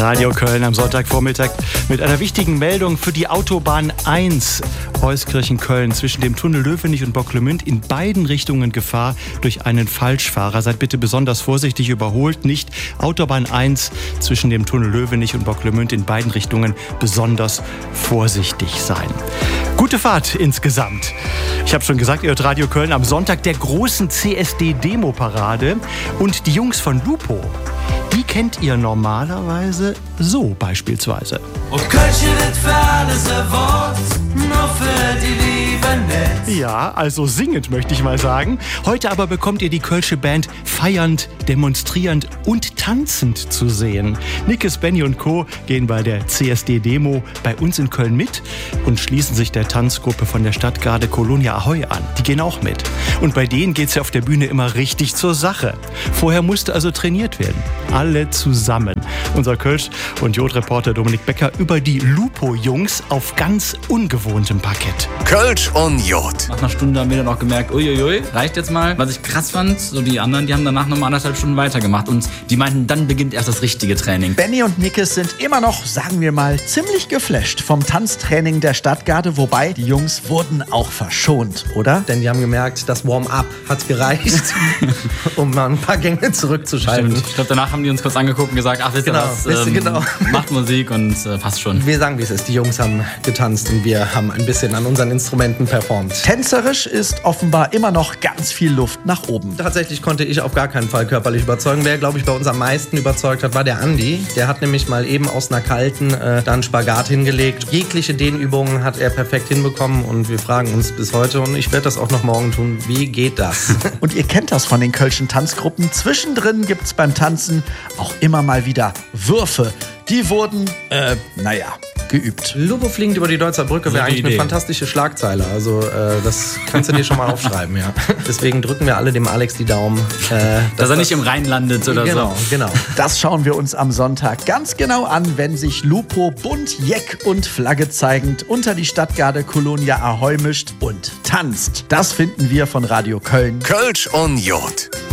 Radio Köln am Sonntagvormittag mit einer wichtigen Meldung für die Autobahn 1 Euskirchen-Köln zwischen dem Tunnel Löwenich und Bocklemünd in beiden Richtungen Gefahr durch einen Falschfahrer. Seid bitte besonders vorsichtig, überholt nicht. Autobahn 1 zwischen dem Tunnel Löwenich und Bocklemünd in beiden Richtungen besonders vorsichtig sein. Gute Fahrt insgesamt. Ich habe schon gesagt, ihr hört Radio Köln am Sonntag der großen CSD-Demo-Parade. Und die Jungs von Lupo, die kennt ihr normalerweise so beispielsweise. Und Kölsch wird für alles ein Wort, nur für die Liebe nicht. Ja, also singend möchte ich mal sagen. Heute aber bekommt ihr die Kölsche Band feiernd, demonstrierend und tanzend zu sehen. Nickes, Benny und Co. gehen bei der CSD-Demo bei uns in Köln mit und schließen sich der Tanzgruppe von der Stadtgarde Kolonia Ahoi an. Die gehen auch mit. Und bei denen geht's ja auf der Bühne immer richtig zur Sache. Vorher musste also trainiert werden. Alle zusammen. Unser Kölsch- und Jod-Reporter Dominik Becker über die Lupo-Jungs auf ganz ungewohntem Parkett. Kölsch und Jod. Nach einer Stunde haben wir dann auch gemerkt, uiuiui, reicht jetzt mal. Was ich krass fand, so die anderen, die haben danach nochmal 1,5 Stunden weitergemacht und die meinten, dann beginnt erst das richtige Training. Benny und Nickes sind immer noch, sagen wir mal, ziemlich geflasht vom Tanztraining der Stadtgarde, wobei die Jungs wurden auch verschont, oder? Denn die haben gemerkt, das Warm-up hat gereicht, um mal ein paar Gänge zurückzuschalten. Stimmt. Ich glaube, danach haben die uns kurz angeguckt und gesagt, ach, wisst ihr was, macht Musik und passt schon. Wir sagen, wie es ist. Die Jungs haben getanzt und wir haben ein bisschen an unseren Instrumenten performt. Tänzerisch ist offenbar immer noch ganz viel Luft nach oben. Tatsächlich konnte ich auf gar keinen Fall körperlich überzeugen. Wer, glaube ich, bei uns am meisten überzeugt hat, war der Andi. Der hat nämlich mal eben aus einer kalten da einen Spagat hingelegt. Jegliche Dehnübungen hat er perfekt hinbekommen und wir fragen uns bis heute, und ich werde das auch noch morgen tun, wie geht das? Und ihr kennt das von den Kölschen Tanzgruppen. Zwischendrin gibt's beim Tanzen auch immer mal wieder Würfe. Die wurden, geübt. Lupo fliegend über die Deutzer Brücke wäre eigentlich eine fantastische Schlagzeile. Also das kannst du dir schon mal aufschreiben, ja. Deswegen drücken wir alle dem Alex die Daumen. Dass er nicht im Rhein landet oder so. Genau. Das schauen wir uns am Sonntag ganz genau an, wenn sich Lupo bunt, Jeck und Flagge zeigend unter die Stadtgarde Kolonia Ahoi mischt und tanzt. Das finden wir von Radio Köln. Kölsch und Jod.